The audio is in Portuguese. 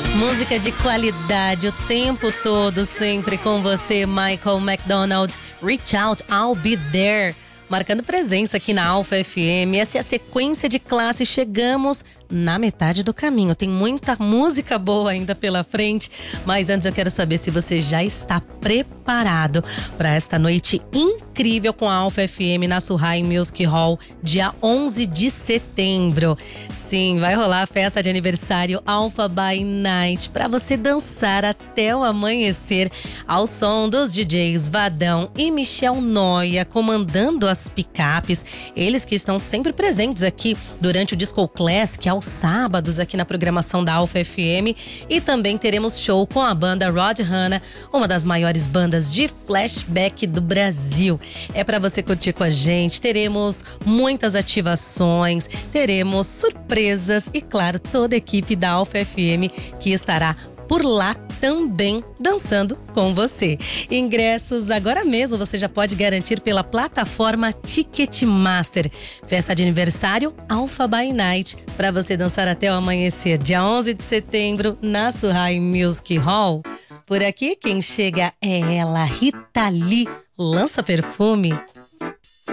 Música de qualidade o tempo todo, sempre com você, Michael McDonald. Reach Out, I'll Be There. Marcando presença aqui na Alfa FM. Essa é a sequência de classe. Chegamos na metade do caminho. Tem muita música boa ainda pela frente. Mas antes eu quero saber se você já está preparado para esta noite incrível com a Alfa FM na Surrai Music Hall, dia 11 de setembro. Sim, vai rolar a festa de aniversário Alpha by Night para você dançar até o amanhecer ao som dos DJs Vadão e Michel Noia comandando as picapes. Eles que estão sempre presentes aqui durante o Disco Classic aos sábados aqui na programação da Alfa FM. E também teremos show com a banda Rod Hanna, uma das maiores bandas de flashback do Brasil. É para você curtir com a gente. Teremos muitas ativações, teremos surpresas e, claro, toda a equipe da Alfa FM que estará por lá também dançando com você. Ingressos agora mesmo você já pode garantir pela plataforma Ticketmaster. Festa de aniversário Alpha by Night para você dançar até o amanhecer, dia 11 de setembro na Surrai Music Hall. Por aqui quem chega é ela, Rita Lee, lança perfume.